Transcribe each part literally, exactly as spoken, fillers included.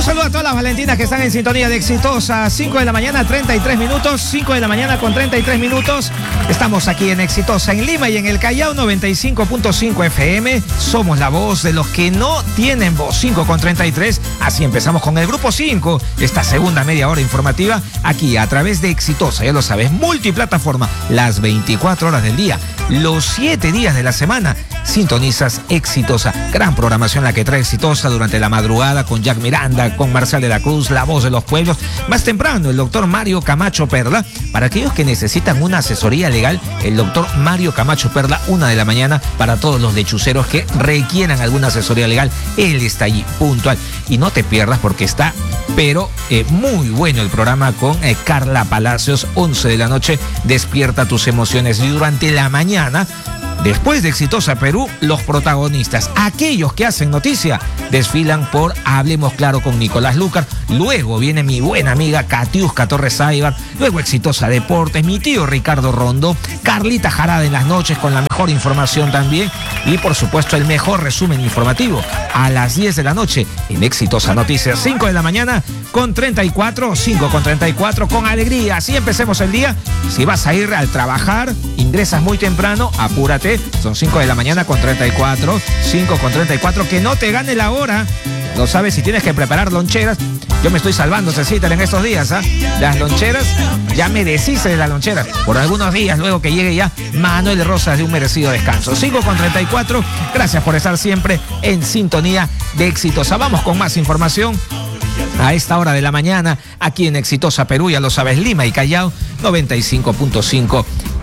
saludo a todas las Valentinas que están en sintonía de Exitosa. cinco de la mañana, treinta y tres minutos. cinco de la mañana con treinta y tres minutos. Estamos aquí en Exitosa, en Lima y en el Callao, noventa y cinco punto cinco F M. Somos la voz de los que no tienen voz. cinco con treinta y tres. Así empezamos con el Grupo cinco. Esta segunda media hora informativa aquí a través de Exitosa. Ya lo sabes, multiplataforma, las veinticuatro horas del día, los siete días de la semana. Sintonizas Exitosa. Gran programación la que trae Exitosa durante la madrugada con Jack Miranda, con Marcial de la Cruz, la voz de los pueblos. Más temprano, el doctor Mario Camacho Perla. Para aquellos que necesitan una asesoría legal, el doctor Mario Camacho Perla, una de la mañana, para todos los lechuceros que requieran alguna asesoría legal. Él está allí, puntual. Y no te pierdas porque está, pero eh, muy bueno el programa con eh, Carla Palacios, once de la noche. Despierta tus emociones. Y durante la mañana, después de Exitosa Perú, los protagonistas, aquellos que hacen noticia, desfilan por Hablemos Claro con Nicolás Lucar. Luego viene mi buena amiga Katiuska Torres Aybar. Luego Exitosa Deportes, mi tío Ricardo Rondo, Carlita Jarada en las noches con la mejor información también. Y por supuesto el mejor resumen informativo a las diez de la noche en Exitosa Noticias. cinco de la mañana con treinta y cuatro, cinco con treinta y cuatro, con alegría. Así empecemos el día. Si vas a ir al trabajar, ingresas muy temprano, apúrate. Son cinco de la mañana con treinta y cuatro, cinco con treinta y cuatro, que no te gane la hora. No sabes si tienes que preparar loncheras. Yo me estoy salvando, Cecita, en estos días, ¿ah? ¿eh? Las loncheras, ya me deshice de las loncheras. Por algunos días, luego que llegue ya Manuel Rosas de un merecido descanso. cinco con treinta y cuatro, gracias por estar siempre en sintonía de Exitosa. Vamos con más información. A esta hora de la mañana, aquí en Exitosa Perú, ya lo sabes, Lima y Callao, noventa y cinco punto cinco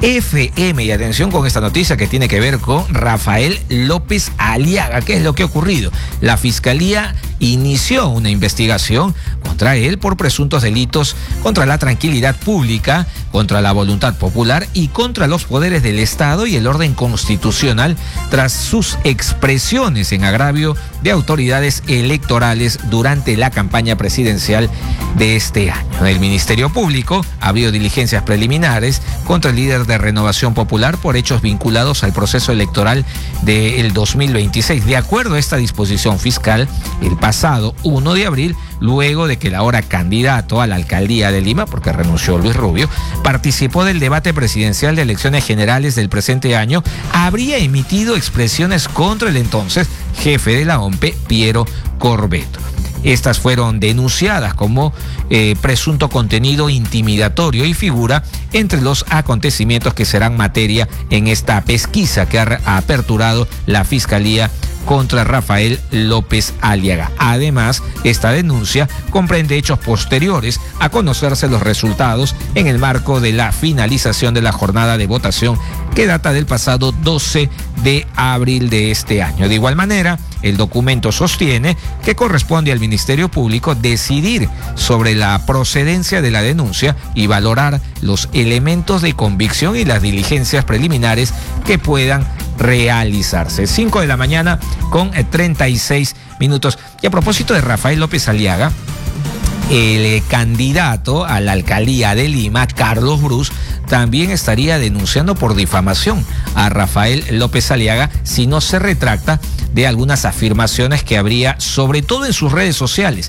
F M. Y atención con esta noticia que tiene que ver con Rafael López Aliaga. ¿Qué es lo que ha ocurrido? La Fiscalía inició una investigación contra él por presuntos delitos contra la tranquilidad pública, contra la voluntad popular y contra los poderes del Estado y el orden constitucional tras sus expresiones en agravio de autoridades electorales durante la campaña presidencial de este año. El Ministerio Público abrió diligencias preliminares contra el líder de Renovación Popular por hechos vinculados al proceso electoral del dos mil veintiséis. De acuerdo a esta disposición fiscal, el pasado uno de abril, luego de que el ahora candidato a la alcaldía de Lima, porque renunció Luis Rubio, participó del debate presidencial de elecciones generales del presente año, habría emitido expresiones contra el entonces jefe de la O M P E, Piero Corbeto. Estas fueron denunciadas como eh, presunto contenido intimidatorio y figura entre los acontecimientos que serán materia en esta pesquisa que ha aperturado la Fiscalía contra Rafael López Aliaga. Además, esta denuncia comprende hechos posteriores a conocerse los resultados en el marco de la finalización de la jornada de votación que data del pasado doce de abril de este año. De igual manera, el documento sostiene que corresponde al Ministerio Público decidir sobre la procedencia de la denuncia y valorar los elementos de convicción y las diligencias preliminares que puedan realizarse. cinco de la mañana con treinta y seis minutos. Y a propósito de Rafael López Aliaga, el candidato a la alcaldía de Lima, Carlos Brus, también estaría denunciando por difamación a Rafael López Aliaga si no se retracta de algunas afirmaciones que habría, sobre todo en sus redes sociales,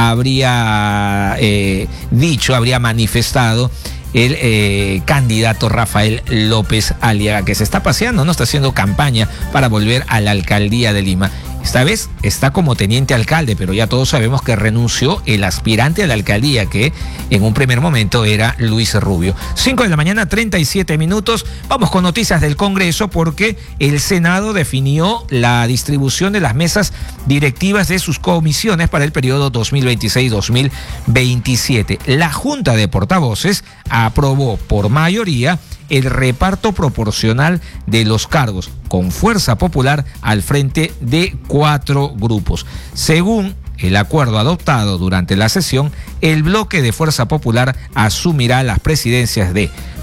habría eh, dicho, habría manifestado el eh, candidato Rafael López Aliaga, que se está paseando, no está haciendo campaña para volver a la alcaldía de Lima. Esta vez está como teniente alcalde, pero ya todos sabemos que renunció el aspirante a la alcaldía, que en un primer momento era Luis Rubio. cinco de la mañana, treinta y siete minutos. Vamos con noticias del Congreso, porque el Senado definió la distribución de las mesas directivas de sus comisiones para el periodo dos mil veintiséis dos mil veintisiete. La Junta de Portavoces aprobó por mayoría el reparto proporcional de los cargos con fuerza popular al frente de cuatro grupos. Según el acuerdo adoptado durante la sesión, el bloque de Fuerza Popular asumirá las presidencias de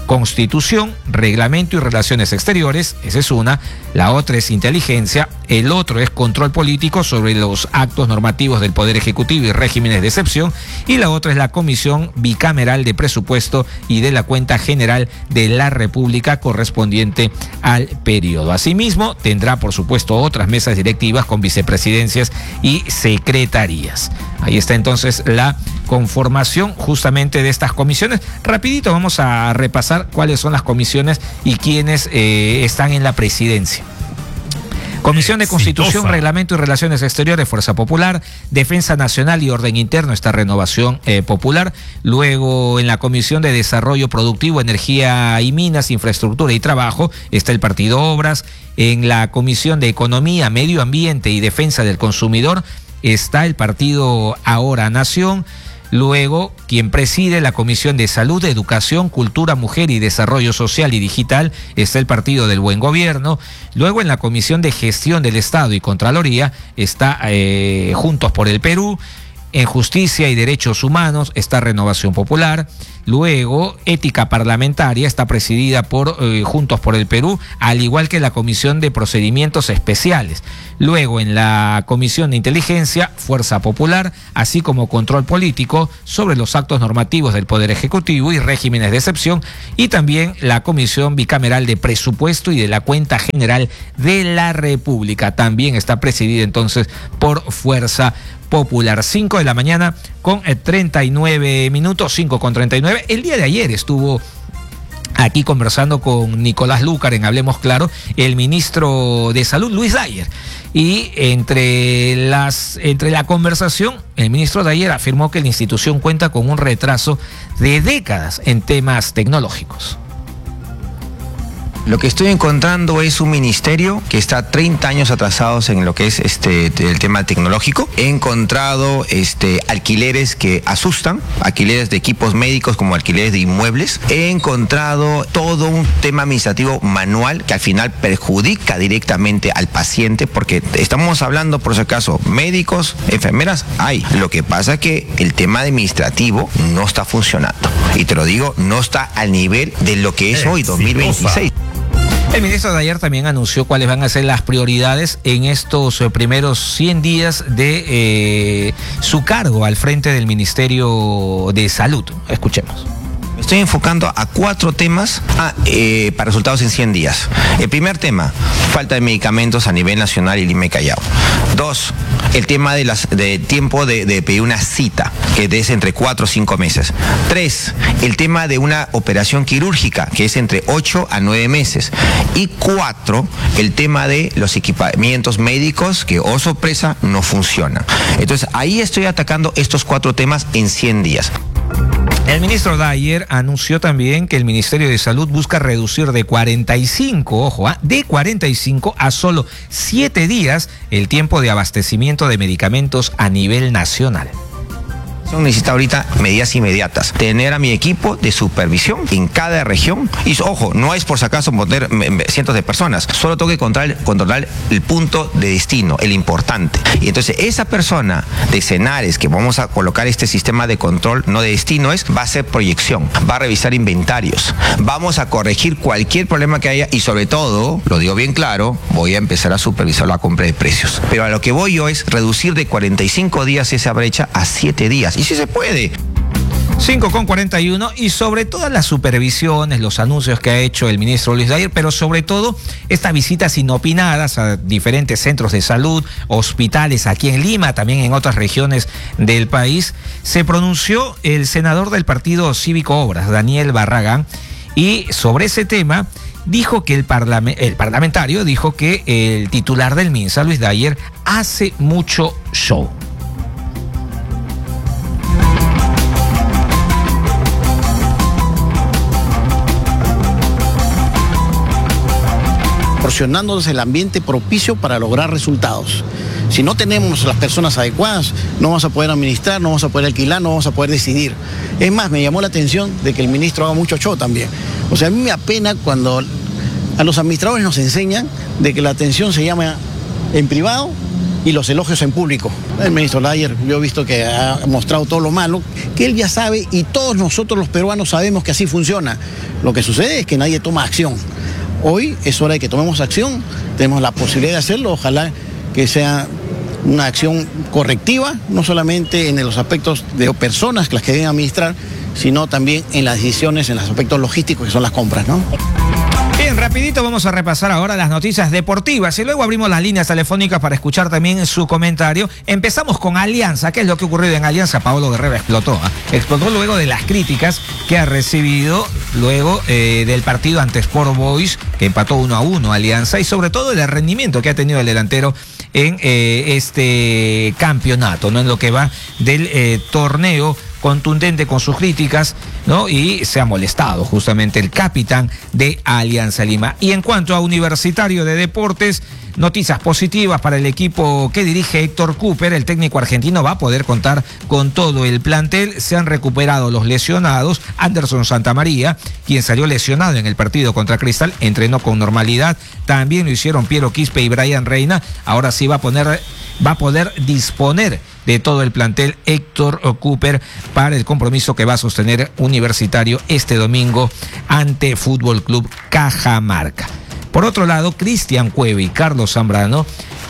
Constitución, Reglamento y Relaciones Exteriores, esa es una. La otra es Inteligencia. El otro es Control Político sobre los actos normativos del Poder Ejecutivo y regímenes de excepción. Y la otra es la Comisión Bicameral de Presupuesto y de la Cuenta General de la República correspondiente al periodo. Asimismo, tendrá, por supuesto, otras mesas directivas con vicepresidencias y secretarías. Ahí está entonces la conformación justamente de estas comisiones. Rapidito vamos a repasar cuáles son las comisiones y quiénes eh, están en la presidencia. Comisión de Constitución, Exitosa. Reglamento y Relaciones Exteriores, Fuerza Popular. Defensa Nacional y Orden Interno, está Renovación eh, Popular. Luego, en la Comisión de Desarrollo Productivo, Energía y Minas, Infraestructura y Trabajo, está el Partido Obras. En la Comisión de Economía, Medio Ambiente y Defensa del Consumidor, está el Partido Ahora Nación. Luego, quien preside la Comisión de Salud, Educación, Cultura, Mujer y Desarrollo Social y Digital, está el Partido del Buen Gobierno. Luego, en la Comisión de Gestión del Estado y Contraloría, está eh, Juntos por el Perú. En Justicia y Derechos Humanos está Renovación Popular. Luego, Ética Parlamentaria está presidida por eh, Juntos por el Perú, al igual que la Comisión de Procedimientos Especiales. Luego, en la Comisión de Inteligencia, Fuerza Popular, así como Control Político sobre los actos normativos del Poder Ejecutivo y regímenes de excepción. Y también la Comisión Bicameral de Presupuesto y de la Cuenta General de la República. También está presidida entonces por Fuerza Popular. Cinco de la mañana con treinta y nueve minutos, cinco con treinta y nueve. El día de ayer estuvo aquí conversando con Nicolás Lúcar en Hablemos Claro, el ministro de Salud, Luis Dyer. Y entre, las, entre la conversación, el ministro Dyer afirmó que la institución cuenta con un retraso de décadas en temas tecnológicos. Lo que estoy encontrando es un ministerio que está treinta años atrasados en lo que es este el tema tecnológico. He encontrado este alquileres que asustan, alquileres de equipos médicos como alquileres de inmuebles. He encontrado todo un tema administrativo manual que al final perjudica directamente al paciente, porque estamos hablando, por si acaso, médicos, enfermeras, hay. Lo que pasa es que el tema administrativo no está funcionando. Y te lo digo, no está al nivel de lo que es hoy, dos mil veintiséis. El ministro de ayer también anunció cuáles van a ser las prioridades en estos primeros cien días de eh, su cargo al frente del Ministerio de Salud. Escuchemos. Estoy enfocando a cuatro temas ah, eh, para resultados en cien días. El primer tema, falta de medicamentos a nivel nacional y Lima y Callao. Dos, el tema de, las, de tiempo de, de pedir una cita, que es entre cuatro o cinco meses. Tres, el tema de una operación quirúrgica, que es entre ocho a nueve meses. Y cuatro, el tema de los equipamientos médicos, que, oh sorpresa, no funcionan. Entonces, ahí estoy atacando estos cuatro temas en cien días. El ministro Dyer anunció también que el Ministerio de Salud busca reducir de cuarenta y cinco, ojo, ¿eh? de cuarenta y cinco a solo siete días el tiempo de abastecimiento de medicamentos a nivel nacional. Necesita ahorita medidas inmediatas. Tener a mi equipo de supervisión en cada región. Y ojo, no es por si acaso poner cientos de personas. Solo tengo que controlar, controlar el punto de destino, el importante. Y entonces esa persona de Senares que vamos a colocar este sistema de control, no de destino, es, va a hacer proyección, va a revisar inventarios, vamos a corregir cualquier problema que haya y sobre todo, lo digo bien claro, voy a empezar a supervisar la compra de precios. Pero a lo que voy yo es reducir de cuarenta y cinco días esa brecha a siete días. Y si se puede. cinco con cuarenta y uno, y sobre todas las supervisiones, los anuncios que ha hecho el ministro Luis Dyer, pero sobre todo estas visitas inopinadas a diferentes centros de salud, hospitales aquí en Lima, también en otras regiones del país, se pronunció el senador del Partido Cívico Obras, Daniel Barragán, y sobre ese tema dijo que el, parlament- el parlamentario dijo que el titular del MINSA, Luis Dyer, hace mucho show. Proporcionándonos el ambiente propicio para lograr resultados. Si no tenemos las personas adecuadas, no vamos a poder administrar, no vamos a poder alquilar, no vamos a poder decidir. Es más, me llamó la atención de que el ministro haga mucho show también. O sea, a mí me apena cuando a los administradores nos enseñan de que la atención se llama en privado y los elogios en público. El ministro Layer, yo he visto que ha mostrado todo lo malo, que él ya sabe y todos nosotros los peruanos sabemos que así funciona. Lo que sucede es que nadie toma acción. Hoy es hora de que tomemos acción, tenemos la posibilidad de hacerlo, ojalá que sea una acción correctiva, no solamente en los aspectos de personas las que deben administrar, sino también en las decisiones, en los aspectos logísticos que son las compras, ¿no? Bien, rapidito vamos a repasar ahora las noticias deportivas y luego abrimos las líneas telefónicas para escuchar también su comentario. Empezamos con Alianza. ¿Qué es lo que ha ocurrido en Alianza? Paolo Guerrero explotó. ¿eh? Explotó luego de las críticas que ha recibido luego eh, del partido ante Sport Boys, que empató uno a uno Alianza, y sobre todo el rendimiento que ha tenido el delantero en eh, este campeonato, ¿no? En lo que va del eh, torneo, contundente con sus críticas, ¿no? Y se ha molestado justamente el capitán de Alianza Lima. Y en cuanto a Universitario de Deportes, noticias positivas para el equipo que dirige Héctor Cooper. El técnico argentino va a poder contar con todo el plantel. Se han recuperado los lesionados. Anderson Santamaría, quien salió lesionado en el partido contra Cristal, entrenó con normalidad. También lo hicieron Piero Quispe y Brian Reina. Ahora sí va a poner, va a poder disponer de todo el plantel Héctor Cooper para el compromiso que va a sostener Universitario este domingo ante Fútbol Club Cajamarca. Por otro lado, Cristian Cueva y Carlos Zambrano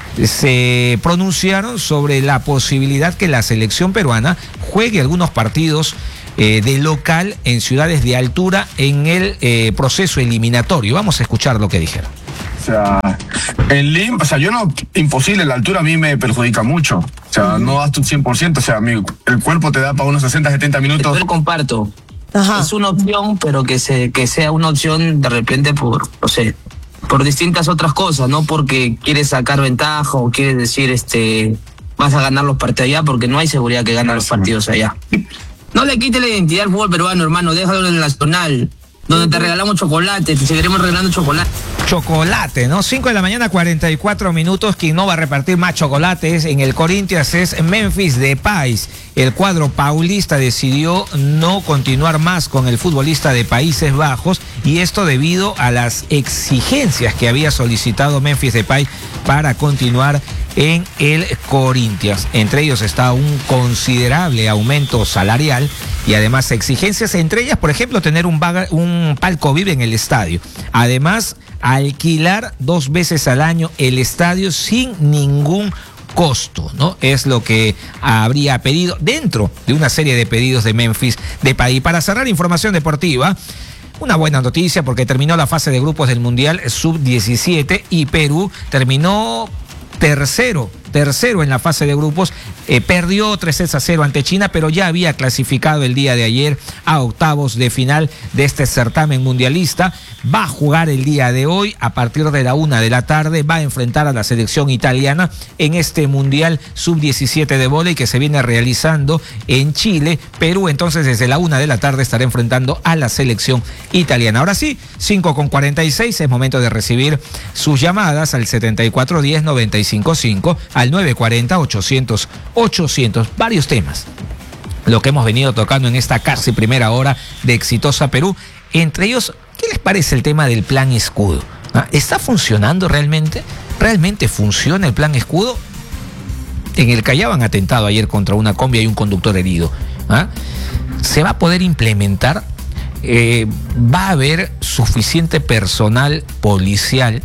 se pronunciaron sobre la posibilidad que la selección peruana juegue algunos partidos eh, de local en ciudades de altura en el eh, proceso eliminatorio. Vamos a escuchar lo que dijeron. O sea, en Lima, o sea, yo no, imposible, la altura a mí me perjudica mucho. O sea, no das tu cien por ciento, o sea, mi, el cuerpo te da para unos sesenta, setenta minutos. Yo comparto. Ajá. Es una opción, pero que se que sea una opción de repente por, no sé, por distintas otras cosas, no porque quieres sacar ventaja o quieres decir, este, vas a ganar los partidos allá, porque no hay seguridad que ganan los partidos allá. No le quite la identidad al fútbol peruano, hermano, déjalo en el nacional, donde te regalamos chocolate, te seguiremos regalando chocolate. Chocolate, ¿no? cinco de la mañana, cuarenta y cuatro minutos. Quien no va a repartir más chocolates en el Corinthians es Memphis Depay. El cuadro paulista decidió no continuar más con el futbolista de Países Bajos, y esto debido a las exigencias que había solicitado Memphis Depay para continuar en el Corinthians. Entre ellos está un considerable aumento salarial y además exigencias, entre ellas, por ejemplo, tener un, vaga, un palco V I V en el estadio. Además, alquilar dos veces al año el estadio sin ningún costo, ¿no? Es lo que habría pedido dentro de una serie de pedidos de Memphis Depay. Para cerrar información deportiva, una buena noticia porque terminó la fase de grupos del Mundial sub diecisiete y Perú terminó tercero, tercero en la fase de grupos, eh, perdió tres a cero ante China, pero ya había clasificado el día de ayer a octavos de final de este certamen mundialista. Va a jugar el día de hoy a partir de la una de la tarde, va a enfrentar a la selección italiana en este Mundial sub diecisiete de vóley que se viene realizando en Chile. Perú entonces desde la una de la tarde estará enfrentando a la selección italiana. Ahora sí, cinco con cuarenta y seis, es momento de recibir sus llamadas al setenta y cuatro diez noventa y cinco cinco, al nueve cuarenta ochocientos ochocientos, varios temas, lo que hemos venido tocando en esta casi primera hora de Exitosa Perú, entre ellos, ¿qué les parece el tema del plan escudo? ¿Ah? ¿Está funcionando realmente? ¿Realmente funciona el plan escudo? En el Callao han atentado ayer contra una combi y un conductor herido. ¿Ah? ¿Se va a poder implementar? Eh, ¿Va a haber suficiente personal policial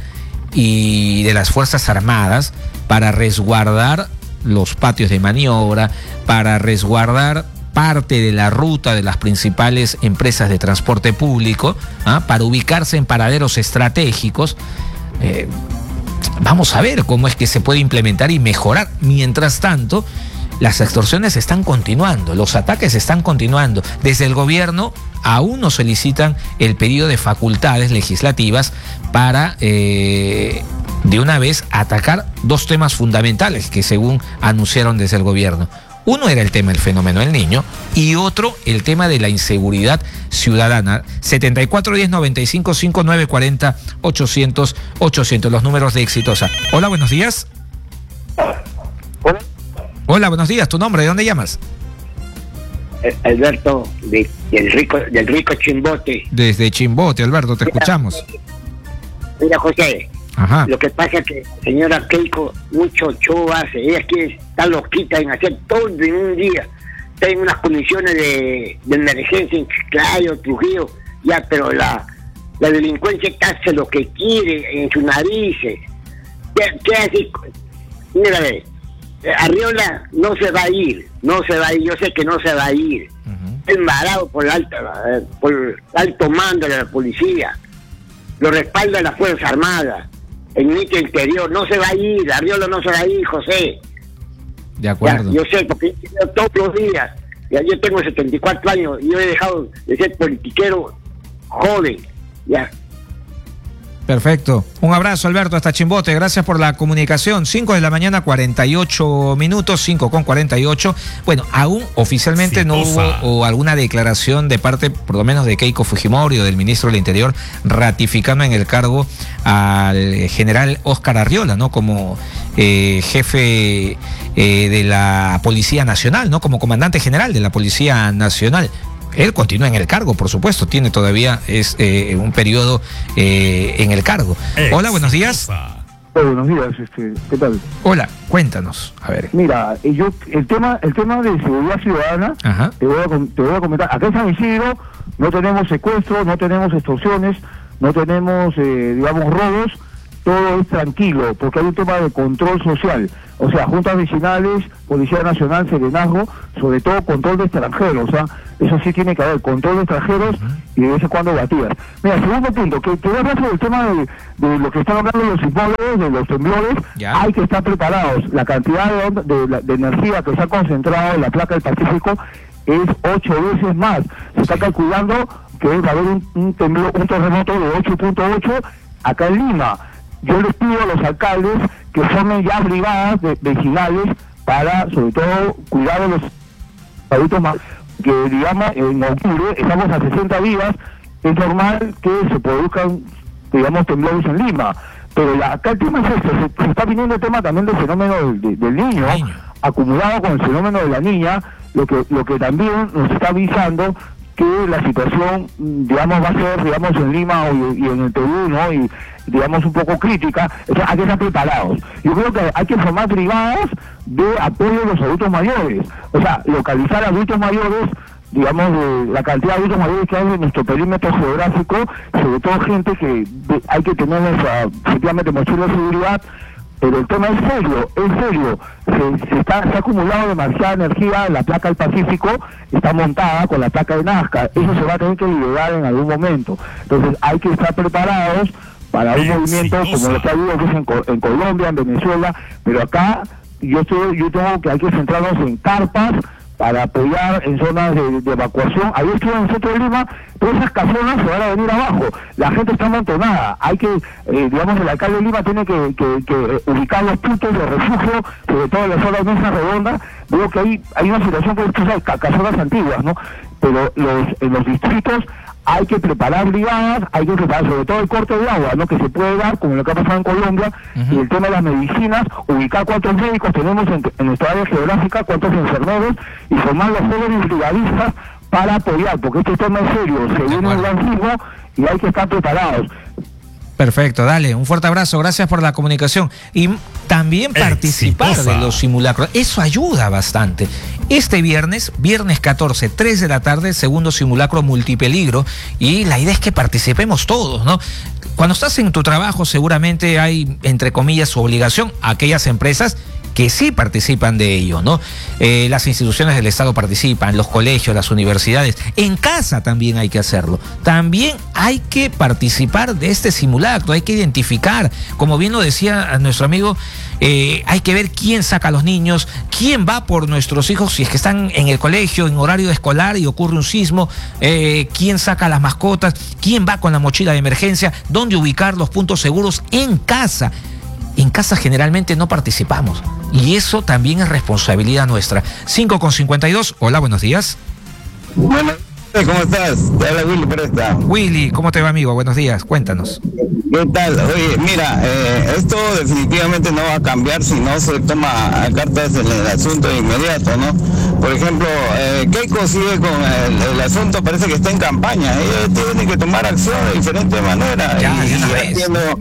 y de las Fuerzas Armadas para resguardar los patios de maniobra, para resguardar parte de la ruta de las principales empresas de transporte público, ¿ah? para ubicarse en paraderos estratégicos? Eh, vamos a ver cómo es que se puede implementar y mejorar. Mientras tanto, las extorsiones están continuando, los ataques están continuando. Desde el gobierno aún no solicitan el pedido de facultades legislativas para eh, de una vez atacar dos temas fundamentales que según anunciaron desde el gobierno. Uno era el tema del fenómeno del Niño y otro el tema de la inseguridad ciudadana. setenta y cuatro diez noventa y cinco cinco, nueve cuarenta ochocientos ochocientos, los números de Exitosa. Hola, buenos días. Hola. Hola, buenos días. ¿Tu nombre? ¿De dónde llamas? Alberto, de, del rico del rico Chimbote. Desde Chimbote, Alberto, te escuchamos. Mira, José, Ajá. Lo que pasa es que señora Keiko mucho show hace, ella quiere estar loquita en hacer todo en un día, está en unas condiciones de, de emergencia en Chiclayo, Trujillo, ya, pero la, la delincuencia hace lo que quiere en sus narices. ¿Qué, qué hace? Mira, a ver, Arriola no se va a ir, no se va a ir, yo sé que no se va a ir. Uh-huh. Embarado por el alto, por el alto mando de la policía, lo respalda la Fuerza Armada, el ministro del Interior, no se va a ir, Arriola no se va a ir, José. De acuerdo. Ya, yo sé, porque yo todos los días, ya, yo tengo setenta y cuatro años, y yo he dejado de ser politiquero joven, ya. Perfecto. Un abrazo, Alberto, hasta Chimbote. Gracias por la comunicación. cinco de la mañana, cuarenta y ocho minutos, cinco con cuarenta y ocho. Bueno, aún oficialmente sí, no hubo o alguna declaración de parte, por lo menos, de Keiko Fujimori o del ministro del Interior, ratificando en el cargo al general Óscar Arriola, ¿no? Como eh, jefe eh, de la Policía Nacional, ¿no? Como comandante general de la Policía Nacional. Él continúa en el cargo, por supuesto, tiene todavía es eh, un periodo eh, en el cargo. Hola, buenos días. Hola, buenos días, este, ¿qué tal? Hola, cuéntanos, a ver. Mira, yo el tema el tema de seguridad ciudadana, Ajá. te voy a te voy a comentar. Acá en San Isidro no tenemos secuestros, no tenemos extorsiones, no tenemos, eh, digamos, robos. Todo es tranquilo, porque hay un tema de control social, o sea, juntas vecinales, Policía Nacional, Serenazgo, sobre todo control de extranjeros, o sea, eso sí tiene que haber, control de extranjeros uh-huh. y de vez en cuando batidas. Mira, segundo punto, que te voy a hablar sobre el tema de, de lo que están hablando de los sismólogos, de los temblores, ¿Ya? Hay que estar preparados, la cantidad de, onda, de, de, de energía que se ha concentrado en la placa del Pacífico es ocho veces más, se está calculando que va a haber un, un, temblor, un terremoto de ocho punto ocho acá en Lima. Yo les pido a los alcaldes que formen ya brigadas de, vecinales para, sobre todo, cuidar a los adultos más, que digamos, en octubre, estamos a sesenta días, es normal que se produzcan, digamos, temblores en Lima. Pero la, acá el tema es este, se, se está viniendo el tema también del fenómeno del, de, del niño, Niño. acumulado con el fenómeno de la niña, lo que, lo que también nos está avisando que la situación, digamos, va a ser, digamos, en Lima y, y en el Perú, ¿no? Y, digamos, un poco crítica, o sea, hay que estar preparados. Yo creo que hay que formar brigadas de apoyo a los adultos mayores, o sea, localizar a adultos mayores, digamos, de la cantidad de adultos mayores que hay en nuestro perímetro geográfico, sobre todo gente que de, hay que tener esa, efectivamente, mochila de seguridad. Pero el tema es serio, es serio. Se, se, está, se ha acumulado demasiada energía, la placa del Pacífico está montada con la placa de Nazca, eso se va a tener que liberar en algún momento. Entonces hay que estar preparados para un movimiento como lo que ha habido que es en, en Colombia, en Venezuela, pero acá yo estoy, yo tengo que hay que centrarnos en carpas para apoyar en zonas de, de evacuación. Ahí estuve en el centro de Lima, pero esas casonas se van a venir abajo. La gente está amontonada. Hay que, eh, digamos, el alcalde de Lima tiene que, que, que ubicar los puntos de refugio, sobre todo en las zonas de mesa redonda. Veo que hay, hay una situación que es casonas antiguas, ¿no? Pero los, en los distritos hay que preparar brigadas, hay que preparar sobre todo el corte de agua, ¿no? Que se puede dar, como lo que ha pasado en Colombia, uh-huh. y el tema de las medicinas, ubicar cuántos médicos tenemos en, en nuestra área geográfica, cuántos enfermeros, y formar los jóvenes brigadistas para apoyar, porque este tema es serio, se viene un gran ritmo y hay que estar preparados. Perfecto, dale, un fuerte abrazo, gracias por la comunicación. Y también participar Exitosa. de los simulacros, eso ayuda bastante. Este viernes, viernes catorce, tres de la tarde, segundo simulacro multipeligro, y la idea es que participemos todos, ¿no? Cuando estás en tu trabajo seguramente hay, entre comillas, su obligación, aquellas empresas que sí participan de ello, ¿no? Eh, las instituciones del Estado participan, los colegios, las universidades. En casa también hay que hacerlo. También hay que participar de este simulacro, hay que identificar, como bien lo decía nuestro amigo, eh, hay que ver quién saca a los niños, quién va por nuestros hijos si es que están en el colegio, en horario escolar y ocurre un sismo, eh, quién saca a las mascotas, quién va con la mochila de emergencia, dónde ubicar los puntos seguros en casa. En casa generalmente no participamos y eso también es responsabilidad nuestra. cinco con cincuenta y dos, hola, buenos días. Bueno, ¿cómo estás? Te habla Willy Presta. Willy, ¿cómo te va, amigo? Buenos días, cuéntanos. ¿Qué tal? Oye, mira, eh, esto definitivamente no va a cambiar si no se toma cartas en el asunto de inmediato, ¿no? Por ejemplo, eh, Keiko sigue con el, el asunto, parece que está en campaña. Ella tiene que tomar acción de diferente manera. Ya, y, ya y haciendo,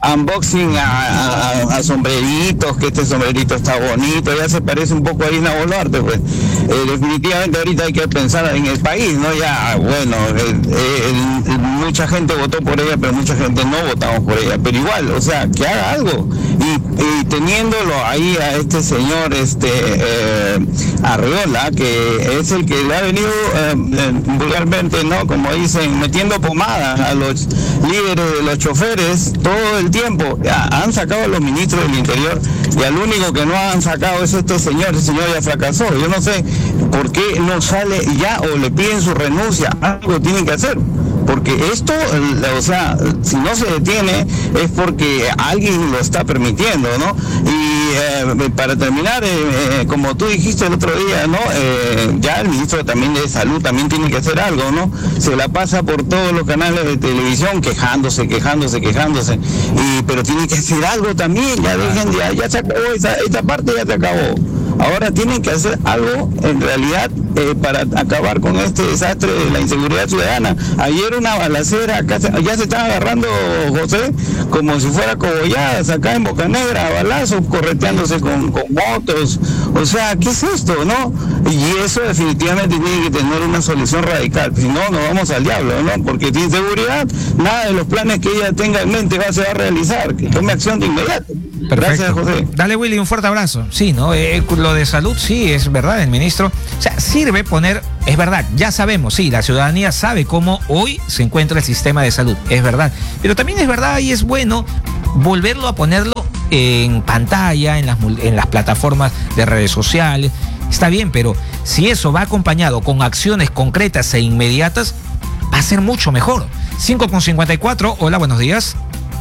unboxing a, a, a sombreritos, que este sombrerito está bonito, ya se parece un poco a Dina Boluarte, pues. Eh, definitivamente ahorita hay que pensar en el país, ¿no? Ya, bueno, eh, eh, mucha gente votó por ella, pero mucha gente no votamos por ella, pero igual, o sea, que haga algo. Y, y teniéndolo ahí a este señor, este eh, Arreola, que es el que le ha venido eh, vulgarmente, ¿no? Como dicen, metiendo pomada a los líderes de los choferes todo el tiempo. Ya, han sacado a los ministros del Interior y al único que no han sacado es este señor. El señor ya fracasó. Yo no sé por qué no sale ya o le piden su renuncia. Algo tienen que hacer. Porque esto, o sea, si no se detiene es porque alguien lo está permitiendo, ¿no? Y eh, para terminar, eh, como tú dijiste el otro día, ¿no? Eh, ya el ministro también de Salud también tiene que hacer algo, ¿no? Se la pasa por todos los canales de televisión quejándose, quejándose, quejándose. Y, pero tiene que hacer algo también, ya dejen, ya, ya se acabó, esa, esta parte ya se acabó. Ahora tienen que hacer algo en realidad eh, para acabar con este desastre de la inseguridad ciudadana. Ayer una balacera, acá se, ya se están agarrando, José, como si fuera cogolladas acá en Bocanegra, a balazos, correteándose con, con motos. O sea, ¿qué es esto, no? Y eso definitivamente tiene que tener una solución radical, si no, nos vamos al diablo, ¿no? Porque sin seguridad, nada de los planes que ella tenga en mente va, se va a realizar, que tome acción de inmediato. Perfecto. Gracias, José. Dale, Willy, un fuerte abrazo. Sí, ¿no? Eh, lo de salud, sí, es verdad, el ministro. O sea, sirve poner, es verdad, ya sabemos, sí, la ciudadanía sabe cómo hoy se encuentra el sistema de salud, es verdad. Pero también es verdad y es bueno volverlo a ponerlo en pantalla, en las, en las plataformas de redes sociales. Está bien, pero si eso va acompañado con acciones concretas e inmediatas, va a ser mucho mejor. cinco con cincuenta y cuatro, hola, buenos días.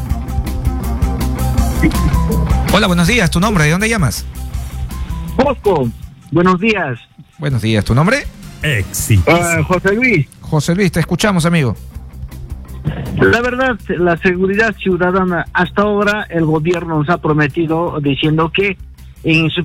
Hola, buenos días, ¿tu nombre? ¿De dónde llamas? Bosco, buenos días. Buenos días, ¿tu nombre? Éxito. Uh, José Luis. José Luis, te escuchamos, amigo. La verdad, la seguridad ciudadana, hasta ahora el gobierno nos ha prometido diciendo que en su